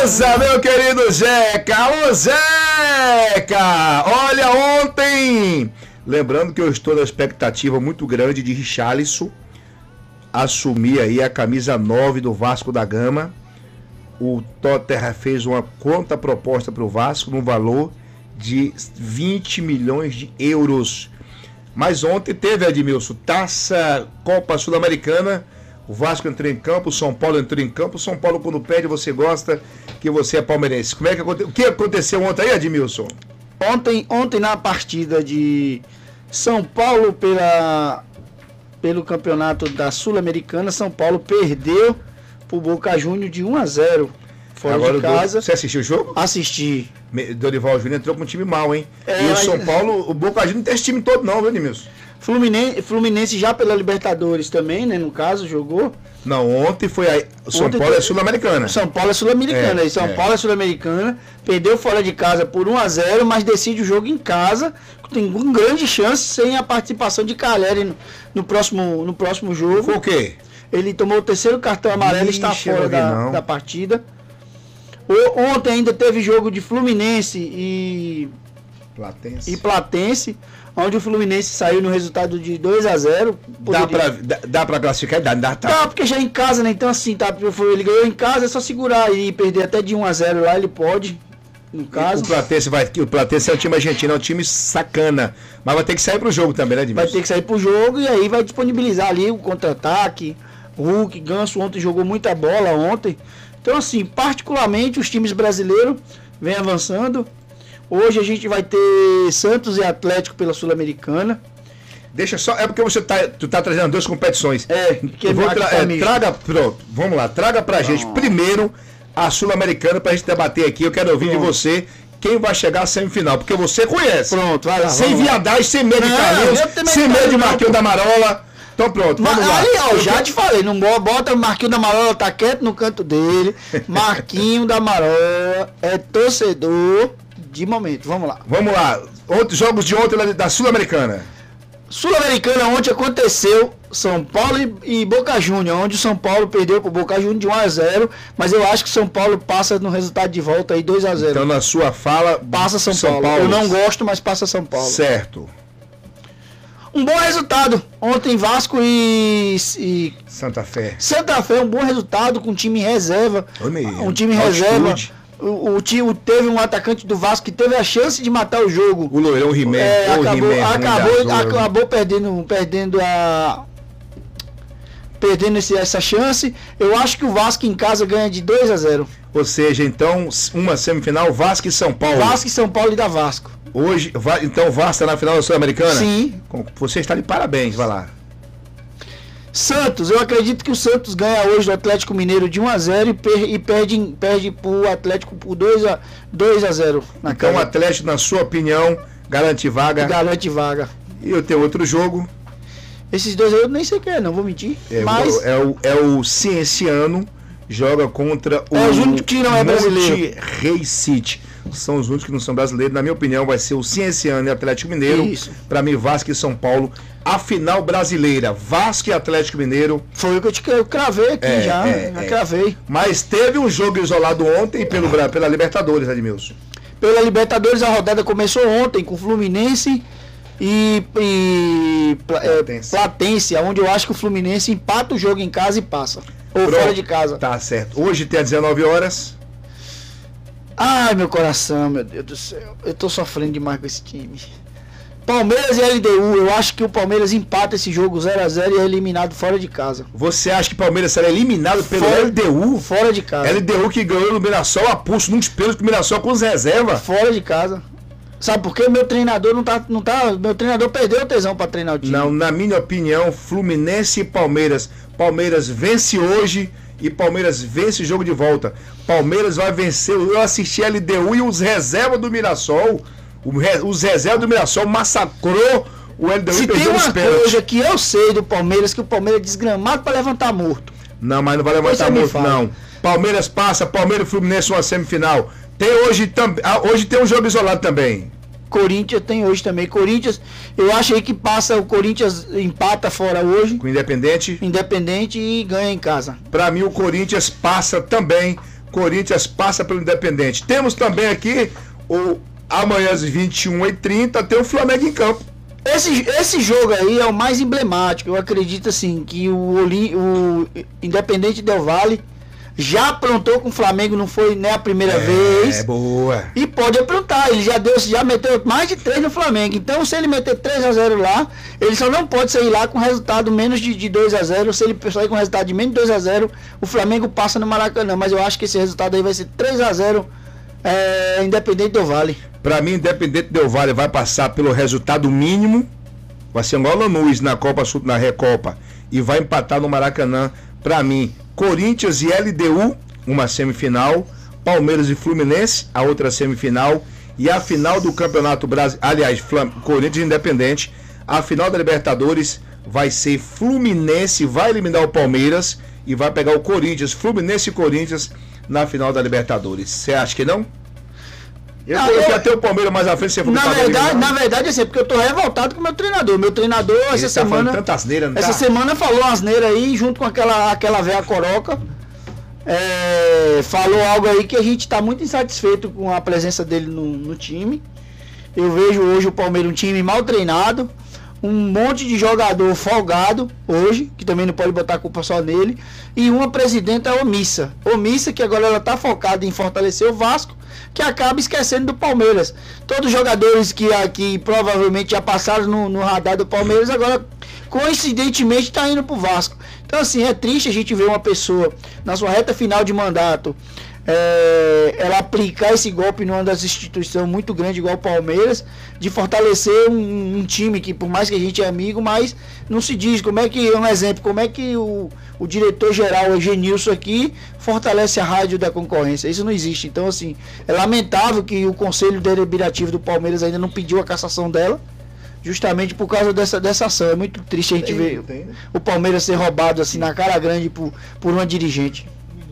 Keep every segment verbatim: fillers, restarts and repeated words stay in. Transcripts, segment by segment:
Beleza, meu querido Zeca? Alô, Zeca! Olha, ontem, lembrando que eu estou na expectativa muito grande de Richarlison assumir aí a camisa nove do Vasco da Gama. O Tottenham fez uma conta proposta para o Vasco no valor de vinte milhões de euros. Mas ontem teve, Edmilson, Taça Copa Sul-Americana. O Vasco entrou em campo, o São Paulo entrou em campo. O São Paulo, quando perde, você gosta, que você é palmeirense. Como é que aconte... O que aconteceu ontem aí, Edmilson? Ontem, ontem na partida de São Paulo pela, pelo campeonato da Sul-Americana, São Paulo perdeu pro Boca Juniors de um a zero fora Agora, de casa. Do... Você assistiu o jogo? Assisti. Dorival Júnior entrou com um time mal, hein? É, e o São Paulo, o Boca Juniors não tem esse time todo não, viu, Edmilson? Fluminense, Fluminense já pela Libertadores também, né, no caso, jogou. Não, ontem foi a... O São ontem Paulo foi... é Sul-Americana. São Paulo é Sul-Americana, é, e São é. Paulo é Sul-Americana, perdeu fora de casa por um a zero, mas decide o jogo em casa, tem uma grande chance sem a participação de Caleri no, no, próximo, no próximo jogo. Foi o quê? Ele tomou o terceiro cartão amarelo e está fora da, da partida. O, ontem ainda teve jogo de Fluminense e Platense. e Platense, onde o Fluminense saiu no resultado de dois a zero. Dá pra, dá, dá pra classificar? Dá, dá, tá. Dá, porque já é em casa, né? Então assim, tá, ele ganhou em casa, é só segurar e perder até de um a zero lá, ele pode, no caso. O Platense, vai, o Platense é um time argentino, é um time sacana, mas vai ter que sair pro jogo também, né, Edmilson? Vai ter que sair pro jogo e aí vai disponibilizar ali o contra-ataque. O Hulk, Ganso ontem jogou muita bola ontem. Então assim, particularmente os times brasileiros vêm avançando. Hoje a gente vai ter Santos e Atlético pela Sul-Americana. Deixa só, é porque você tá, tu tá trazendo duas competições. É, que eu vou tra tá é, traga, pronto, vamos lá, traga pra ah. gente primeiro a Sul-Americana pra gente debater aqui. Eu quero ouvir pronto. de você quem vai chegar à semifinal, porque você conhece. Pronto, vai lá. Sem viadagem, sem medo de Carlinhos, sem medo de Marquinhos da Marola. Então pronto, vamos Mas, lá. Ali, ó, já te falei, não bota o Marquinhos da Marola, tá quieto no canto dele. Marquinhos da Marola é torcedor de momento, vamos lá. Vamos lá, outros jogos de ontem da Sul-Americana. Sul-Americana ontem aconteceu São Paulo e, e Boca Juniors, onde o São Paulo perdeu pro Boca Juniors de um a zero, mas eu acho que o São Paulo passa no resultado de volta aí dois a zero. Então na sua fala, passa São, São Paulo. Paulo. Eu não gosto, mas passa São Paulo. Certo. Um bom resultado. Ontem Vasco e, e Santa Fé. Santa Fé, um bom resultado com time reserva. Oi, um time reserva. O, o time teve um atacante do Vasco que teve a chance de matar o jogo. O Loirão Rimé. É, o acabou, Rimé, acabou, azul, acabou perdendo, perdendo a perdendo esse, essa chance. Eu acho que o Vasco em casa ganha de dois a zero. Ou seja, então uma semifinal Vasco e São Paulo. Vasco e São Paulo e da Vasco. Hoje, então o Vasco está na final da Sul-Americana? Sim. Você está de parabéns, vai lá. Santos, eu acredito que o Santos ganha hoje do Atlético Mineiro de um a zero e, per e perde, perde pro Atlético por dois a zero. Na então casa. O Atlético, na sua opinião, garante vaga. Garante vaga. E o teu outro jogo? Esses dois eu nem sei quem é, não vou mentir. É, mas... o, é, o, é o Cienciano, joga contra o é os únicos que não é brasileiro. Rei City. São os únicos que não são brasileiros. Na minha opinião, vai ser o Cienciano e Atlético Mineiro. Para mim, Vasco e São Paulo. A final brasileira, Vasco e Atlético Mineiro. Foi o que eu, te, eu cravei aqui é, já. É, já é. cravei. Mas teve um jogo isolado ontem pelo, pela Libertadores, Edmilson. Pela Libertadores, a rodada começou ontem com Fluminense e, e Platense. É, Platense, onde eu acho que o Fluminense empata o jogo em casa e passa. Ou Pronto, fora de casa. Tá certo. Hoje tem às dezenove horas. Ai, meu coração, meu Deus do céu. Eu tô sofrendo demais com esse time. Palmeiras e L D U. Eu acho que o Palmeiras empata esse jogo zero a zero e é eliminado fora de casa. Você acha que o Palmeiras será eliminado pelo fora, L D U? Fora de casa. L D U que ganhou no Mirassol a pulso, num pênaltis com o Mirassol com os reservas. Fora de casa. Sabe por quê? Meu treinador não tá, não tá. Meu treinador perdeu o tesão pra treinar o time. Não, na minha opinião, Fluminense e Palmeiras. Palmeiras vence hoje e Palmeiras vence o jogo de volta. Palmeiras vai vencer. Eu assisti a L D U e os reservas do Mirassol. Os reservas do Mirassol massacrou o L D U. Se e perdeu tem os uma pênaltis. coisa que eu sei do Palmeiras, que o Palmeiras é desgramado pra levantar morto. Não, mas não vai levantar morto, não. Palmeiras passa, Palmeiras e Fluminense uma semifinal. Tem hoje também. Hoje tem um jogo isolado também. Corinthians tem hoje também. Corinthians, eu acho aí que passa, o Corinthians empata fora hoje. Com o Independente. Independente e ganha em casa. Pra mim o Corinthians passa também. Corinthians passa pelo Independente. Temos também aqui o amanhã às vinte e uma e trinta tem o Flamengo em campo. Esse, esse jogo aí é o mais emblemático. Eu acredito assim que o, Oli, o Independente Del Valle já aprontou com o Flamengo, não foi nem a primeira é, vez. É boa. E pode aprontar. Ele já deu, já meteu mais de três no Flamengo. Então, se ele meter três a zero lá, ele só não pode sair lá com resultado menos de, de dois a zero. Se ele sair com resultado de menos de dois a zero, o Flamengo passa no Maracanã. Mas eu acho que esse resultado aí vai ser três a zero é, Independente Del Valle. Para mim, Independente Del Valle vai passar pelo resultado mínimo. Vai ser igual o Lanús na Copa Sul, na Recopa. E vai empatar no Maracanã. Para mim, Corinthians e L D U, uma semifinal. Palmeiras e Fluminense, a outra semifinal. E a final do Campeonato Brasileiro. Aliás, Flam... Corinthians e Independente. A final da Libertadores vai ser Fluminense, vai eliminar o Palmeiras. E vai pegar o Corinthians, Fluminense e Corinthians na final da Libertadores. Você acha que não? Eu não, coloquei eu... até o Palmeiras mais à frente. Você na verdade, na verdade, assim, porque eu tô revoltado com o meu treinador. Meu treinador, Ele essa tá semana. Tanta asneira, não essa tá? semana falou asneira aí, junto com aquela, aquela véia coroca. É, falou algo aí que a gente tá muito insatisfeito com a presença dele no, no time. Eu vejo hoje o Palmeiras um time mal treinado. Um monte de jogador folgado hoje, que também não pode botar a culpa só nele. E uma presidenta omissa. Omissa que agora ela tá focada em fortalecer o Vasco, que acaba esquecendo do Palmeiras. Todos os jogadores que aqui provavelmente já passaram no, no radar do Palmeiras, agora coincidentemente está indo pro Vasco. Então assim, é triste a gente ver uma pessoa na sua reta final de mandato é, ela aplicar esse golpe numa das instituições muito grande igual o Palmeiras, de fortalecer um, um time que por mais que a gente é amigo, mas não se diz como é que, um exemplo, como é que o, o diretor-geral Egenilson aqui fortalece a rádio da concorrência. Isso não existe. Então assim, é lamentável que o Conselho Deliberativo do Palmeiras ainda não pediu a cassação dela, justamente por causa dessa, dessa ação. É muito triste a gente tem, ver tem, né? o Palmeiras ser roubado assim na cara grande por, por uma dirigente.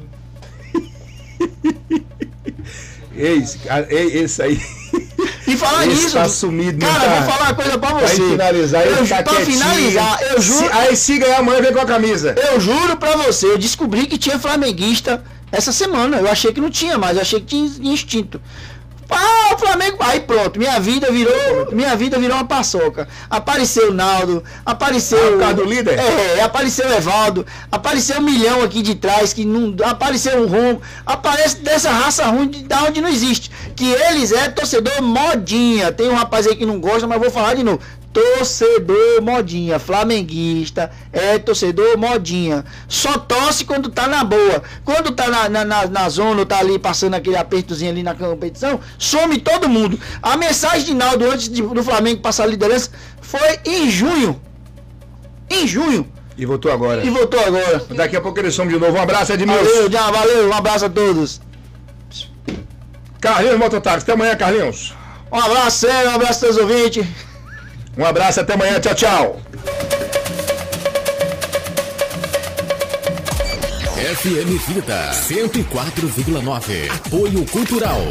Esse, esse aí. E falar esse nisso, tá sumido, cara, tá, vou falar uma coisa pra você. Pra finalizar, eu, tá pra finalizar, eu juro. Se, aí se ganhar amanhã, vem com a camisa. Eu juro pra você, eu descobri que tinha flamenguista essa semana. Eu achei que não tinha mais, eu achei que tinha instinto. Ah, o Flamengo. Aí pronto, minha vida virou. Minha vida virou uma paçoca. Apareceu o Naldo, apareceu. Ah, do líder? É, apareceu o Evaldo, apareceu um milhão aqui de trás, que não. Apareceu o Romo, aparece dessa raça ruim de, da onde não existe. Que eles é torcedor modinha. Tem um rapaz aí que não gosta, mas vou falar de novo. Torcedor modinha, flamenguista, é torcedor modinha. Só torce quando tá na boa. Quando tá na, na, na, na zona, tá ali passando aquele apertozinho ali na competição, some todo mundo. A mensagem de Naldo antes de, do Flamengo passar a liderança foi em junho. Em junho. E voltou agora. E voltou agora. Daqui a pouco eles somos de novo. Um abraço, Edmilson. Valeu, já, valeu, um abraço a todos. Carlinhos Mototáxi, até amanhã, Carlinhos. Um abraço, sério, um abraço aos ouvintes. Um abraço, até amanhã, tchau, tchau. F M Vida cento e quatro vírgula nove. Apoio Cultural.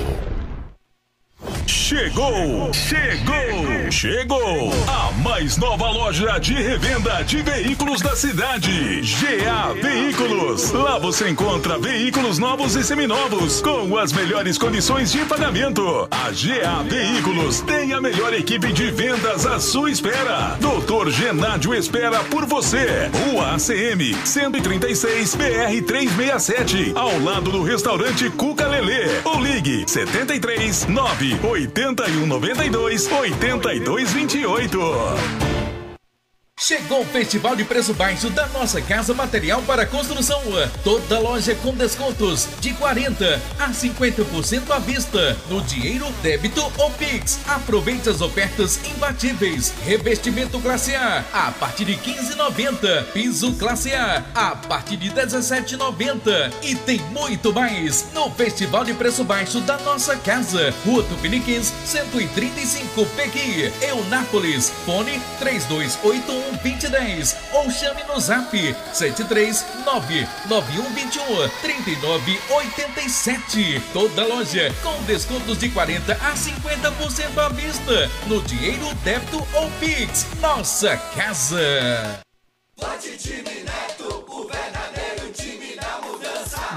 Chegou, chegou, chegou a mais nova loja de revenda de veículos da cidade, G A Veículos. Lá você encontra veículos novos e seminovos com as melhores condições de pagamento. A G A Veículos tem a melhor equipe de vendas à sua espera. doutor Genádio espera por você. Rua A C M cento e trinta e seis, B R trezentos e sessenta e sete, ao lado do restaurante Cuca Lelê. Ou ligue setenta e três, nove oitenta e um, noventa e dois, oitenta e dois, vinte e oito. Chegou o Festival de Preço Baixo da Nossa Casa Material para Construção. Toda loja com descontos de quarenta a cinquenta por cento à vista, no dinheiro, débito ou Pix. Aproveite as ofertas imbatíveis. Revestimento classe A a partir de quinze reais e noventa centavos. Piso classe A a partir de dezessete reais e noventa centavos. E tem muito mais no Festival de Preço Baixo da Nossa Casa. Rua Tupiniquins, cento e trinta e cinco, Pequi, Eunápolis. Fone três dois oito um, vinte e dez ou chame no zap sete três nove nove um dois um, três nove oito sete. Toda loja com descontos de quarenta a cinquenta por cento à vista, no dinheiro, débito ou Pix. Nossa Casa. Forte time Neto, o verdadeiro time da mudança.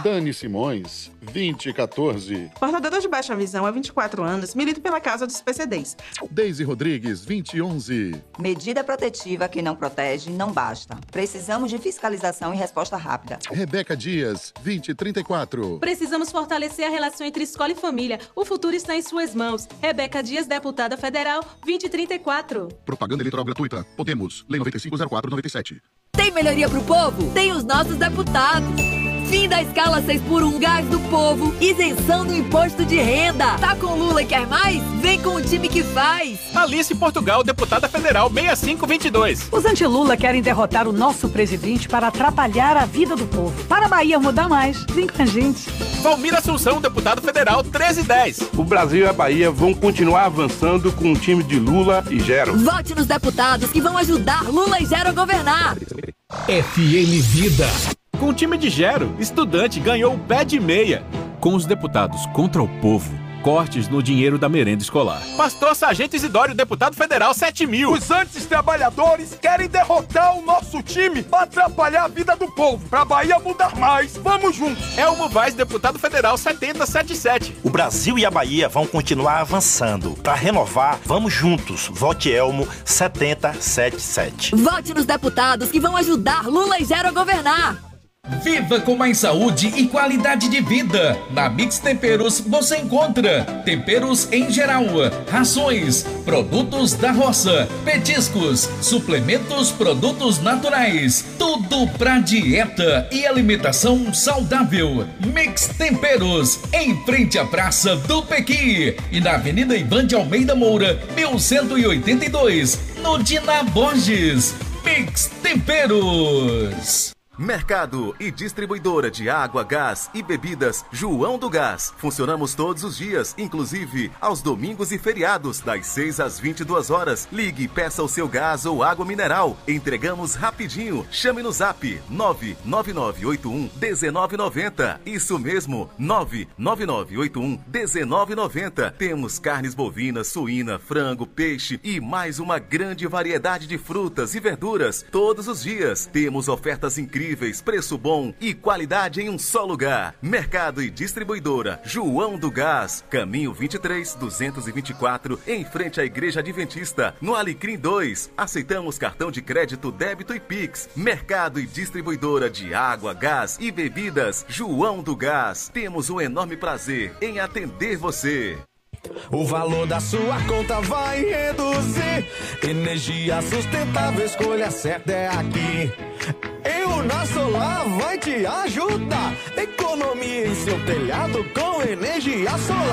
Dani Simões, vinte e quatorze. Portadora de baixa visão há vinte e quatro anos, milito pela causa dos P C Ds. Deise Rodrigues, vinte e onze. Medida protetiva que não protege não basta. Precisamos de fiscalização e resposta rápida. Rebeca Dias, vinte e trinta e quatro. Precisamos fortalecer a relação entre escola e família. O futuro está em suas mãos. Rebeca Dias, deputada federal, vinte e trinta e quatro. Propaganda eleitoral gratuita. Podemos. Lei noventa e cinco zero quatro noventa e sete. Tem melhoria pro povo? Tem os nossos deputados. Fim da escala seis por um Gás do Povo. Isenção do imposto de renda. Tá com Lula e quer mais? Vem com o time que faz. Alice Portugal, deputada federal sessenta e cinco vinte e dois. Os anti-Lula querem derrotar o nosso presidente para atrapalhar a vida do povo. Para a Bahia mudar mais. Vem com a gente. Valmir Assunção, deputado federal treze dez. O Brasil e a Bahia vão continuar avançando com o time de Lula e Gero. Vote nos deputados que vão ajudar Lula e Gero a governar. F M Vida. Com o time de Gero, estudante ganhou o pé de meia. Com os deputados contra o povo, cortes no dinheiro da merenda escolar. Pastor Sargento Isidório, deputado federal sete mil. Os antes-trabalhadores querem derrotar o nosso time para atrapalhar a vida do povo. Pra Bahia mudar mais. Vamos juntos. Elmo Vaz, deputado federal setenta setenta e sete. O Brasil e a Bahia vão continuar avançando. Para renovar, vamos juntos. Vote Elmo setenta setenta e sete. Vote nos deputados que vão ajudar Lula e Gero a governar. Viva com mais saúde e qualidade de vida. Na Mix Temperos você encontra temperos em geral, rações, produtos da roça, petiscos, suplementos, produtos naturais. Tudo pra dieta e alimentação saudável. Mix Temperos, em frente à Praça do Pequi e na Avenida Ivan de Almeida Moura, mil cento e oitenta e dois, no Dina Borges. Mix Temperos. Mercado e distribuidora de água, gás e bebidas João do Gás. Funcionamos todos os dias, inclusive aos domingos e feriados, das seis às vinte e duas horas. Ligue e peça o seu gás ou água mineral. Entregamos rapidinho. Chame no zap nove nove nove oito um um nove nove zero. Isso mesmo, nove nove nove oito um um nove nove zero. Temos carnes bovinas, suína, frango, peixe e mais uma grande variedade de frutas e verduras todos os dias. Temos ofertas incríveis, preço bom e qualidade em um só lugar. Mercado e distribuidora João do Gás, caminho vinte e três, duzentos e vinte e quatro, em frente à Igreja Adventista, no Alecrim dois. Aceitamos cartão de crédito, débito e Pix. Mercado e distribuidora de água, gás e bebidas João do Gás. Temos um enorme prazer em atender você. O valor da sua conta vai reduzir. Energia sustentável, escolha certa é aqui. E o nosso Solar vai te ajudar. Economia em seu telhado com energia solar.